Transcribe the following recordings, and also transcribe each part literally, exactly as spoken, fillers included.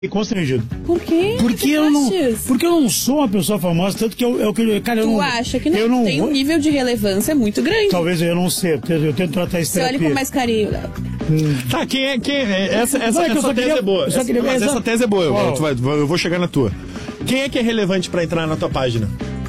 Constrangido. Por quê? Porque eu, não, porque eu não sou uma pessoa famosa, tanto que eu, eu, eu cara, eu tu não... acha que não, eu não tem um nível de relevância muito grande. Talvez eu não sei, eu tento tratar isso. Você olha com mais carinho, Léo. Hum. Tá, quem é... Quem é essa essa, não, é essa tese queria, é boa. Essa, queria, mas essa, essa tese é boa, oh. eu, tu vai, eu vou chegar na tua. Quem é que é relevante pra entrar na tua página?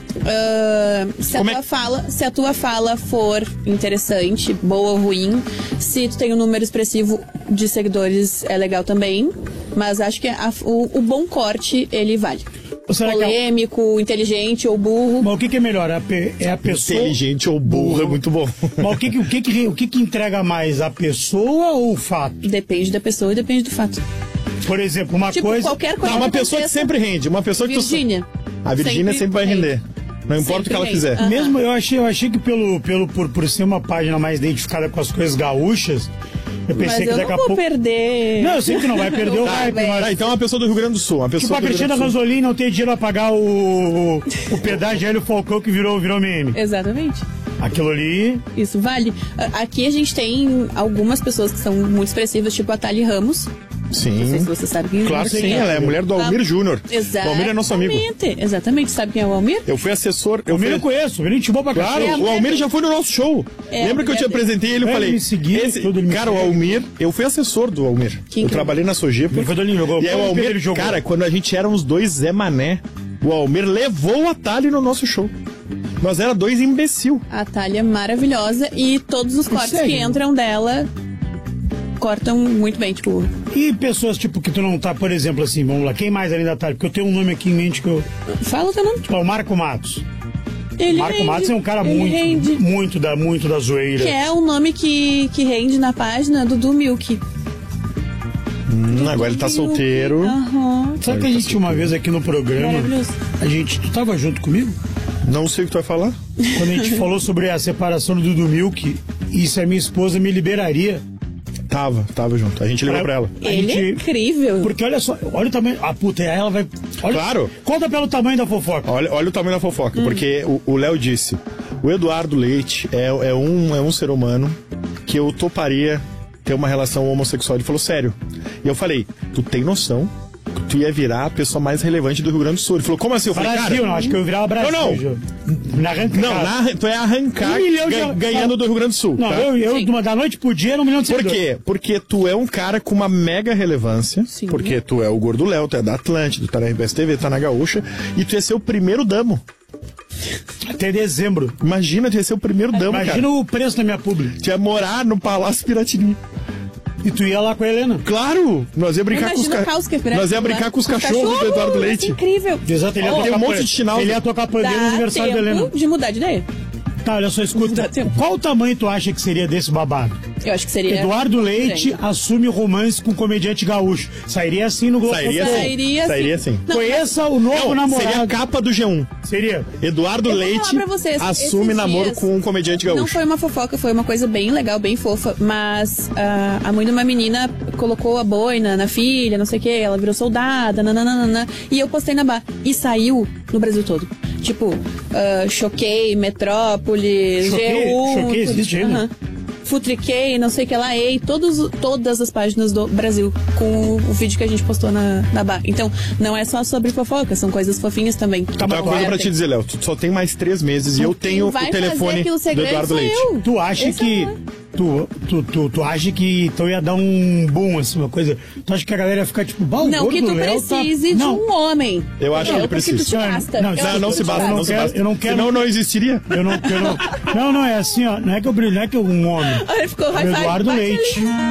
Uh, se, a tua é? fala, se a tua fala for interessante, boa ou ruim, se tu tem um número expressivo de seguidores, é legal também. Mas acho que a, o, o bom corte, ele vale. Polêmico, é... inteligente ou burro. Mas o que, que é melhor? É a, pe... é a pessoa... Inteligente ou burro, burro é muito bom. Mas o, que, que, o, que, que, o que, que entrega mais? A pessoa ou o fato? Depende da pessoa e depende do fato. Por exemplo, uma tipo, coisa... Qualquer coisa não, uma que pessoa que sempre rende. Uma pessoa que Virgínia. Tu... A Virgínia sempre, sempre vai render. Não importa sempre o que ela rende. fizer. Uhum. Mesmo eu achei, eu achei que pelo, pelo, por, por ser uma página mais identificada com as coisas gaúchas, eu pensei mas que eu daqui não a vou pouco... perder. Não, eu sei que não vai perder o hype. Mas... Tá, então é uma pessoa do Rio Grande do Sul. Uma pessoa tipo a Cristina Ranzolin não tem dinheiro a pagar o, o pedágio Hélio Falcão que virou, virou meme. Exatamente. Aquilo ali... Isso vale. Aqui a gente tem algumas pessoas que são muito expressivas, tipo a Thali Ramos. Sim. Não sei se você sabe quem claro que sim, ela é a mulher do Almir ah, Júnior. Exatamente. O Almir é nosso amigo. Exatamente. Sabe quem é o Almir? Eu fui assessor. Eu o Almir fui... eu conheço, o Almir chegou pra cá. Claro, é o Almir já foi no nosso show. É, lembra que eu te apresentei ele e falei... Me seguir, esse... tudo, ele me cara, o Almir, eu fui assessor do Almir. Quem eu que trabalhei na Sogepa. Ele foi do jogou. E aí o Almir, ele jogou. Cara, quando a gente era uns dois Zé Mané, o Almir levou a Thali no nosso show. Nós era dois imbecil. A Thali é maravilhosa e todos os cortes que entram dela... cortam muito bem, tipo... E pessoas, tipo, que tu não tá, por exemplo, assim, vamos lá, quem mais além da Thali? Porque eu tenho um nome aqui em mente que eu... Fala o teu nome. Tipo, o Marco Matos. Ele Marco rende, Matos é um cara muito, rende. muito da, muito da zoeira. Que é o nome que, que rende na página do Du Milk. Hum, do agora ele tá solteiro. Aham. Sabe que a gente, uma vez aqui no programa, a gente... Tu tava junto comigo? Não sei o que tu vai falar. Quando a gente falou sobre a separação do Du Milk, e se a minha esposa me liberaria... Tava, tava junto. A gente ligou pra ela. Ele gente, é incrível. Porque olha só, olha o tamanho. Ah, puta, ela vai. Olha, claro. Conta pelo tamanho da fofoca. Olha, olha o tamanho da fofoca, hum. porque o Léo disse: o Eduardo Leite é, é, um, é um ser humano que eu toparia ter uma relação homossexual. Ele falou sério. E eu falei: tu tem noção? Tu ia virar a pessoa mais relevante do Rio Grande do Sul. Ele falou, como assim? Eu falei, Brasil, cara... não, acho que eu ia virar o Brasil. Não, não. Na arranca, não, na, tu é arrancar um de... ganhando do Rio Grande do Sul. Não, tá? eu, eu de uma da noite pro dia, era um milhão de seguidores. Por quê? Porque tu é um cara com uma mega relevância. Sim. Porque tu é o Gordo Léo, tu é da Atlântida, tu tá na R B S T V, tá na Gaúcha. E tu ia ser o primeiro damo. Até dezembro. Imagina, tu ia ser o primeiro damo, Imagina cara. Imagina o preço da minha publi. Tu ia morar no Palácio Piratini. E tu ia lá com a Helena? Claro! Nós ia brincar Imagina com os cachorros. Nós ia brincar com os cachorros cachorro, do Eduardo Leite. Incrível! Exato, ele ia oh, tocar um monte de sinal. Ele ia tocar pandeiro no aniversário da Helena. De mudar de ideia. Tá, olha só, escuta. Qual o tamanho tu acha que seria desse babado? Eu acho que seria... Eduardo Leite grande. Assume romance com comediante gaúcho. Sairia assim no Globo. Sairia sim. Sairia, Sairia sim. Não, Conheça o novo não, namorado. Seria a capa do G um. Seria. Eduardo Eu Leite vocês, assume namoro dias, com um comediante gaúcho. Não foi uma fofoca, foi uma coisa bem legal, bem fofa. Mas uh, a mãe de uma menina colocou a boina na filha, não sei o que, ela virou soldada, nananana. E eu postei na Bah. E saiu no Brasil todo. Tipo, uh, Choquei, Metrópolis, Choquei, G um. Choquei existe ainda? Uh-huh. Futriquei, não sei o que lá, ei, todos, todas as páginas do Brasil com o, o vídeo que a gente postou na, na Bah. Então, não é só sobre fofoca, são coisas fofinhas também. Tá, uma coisa pra te dizer, Léo, tu só tem mais três meses e eu tenho o telefone do Eduardo Leite. Eu. Tu acha Esse que... É Tu, tu, tu, tu acha que então ia dar um boom, assim, uma coisa... Tu acha que a galera ia ficar tipo... Não que tu precise tá... de não. um homem. Eu acho que ele precisa. Tu basta. Não, não, não se basta, não se basta. Eu não quero... Senão não existiria. Eu não, eu não... não, não, é assim, ó. Não é que eu brilho, não é que eu um homem. Ele ficou Eduardo Leite.